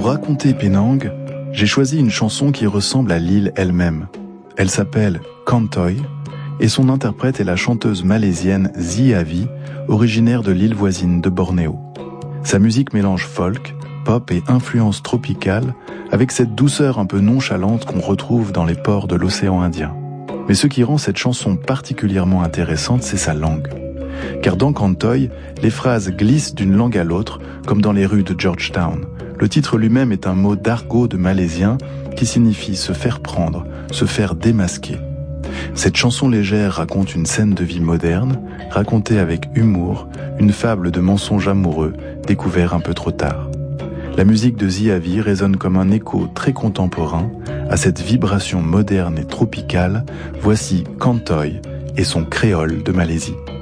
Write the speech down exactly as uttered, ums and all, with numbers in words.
Pour raconter Penang, j'ai choisi une chanson qui ressemble à l'île elle-même. Elle s'appelle Kantoy et son interprète est la chanteuse malaisienne Ziavi, originaire de l'île voisine de Bornéo. Sa musique mélange folk, pop et influence tropicale avec cette douceur un peu nonchalante qu'on retrouve dans les ports de l'océan Indien. Mais ce qui rend cette chanson particulièrement intéressante, c'est sa langue. Car dans Kantoy, les phrases glissent d'une langue à l'autre, comme dans les rues de Georgetown. Le titre lui-même est un mot d'argot de malaisien qui signifie se faire prendre, se faire démasquer. Cette chanson légère raconte une scène de vie moderne, racontée avec humour, une fable de mensonges amoureux, découvert un peu trop tard. La musique de Ziavi résonne comme un écho très contemporain à cette vibration moderne et tropicale. Voici Kantoy et son créole de Malaisie.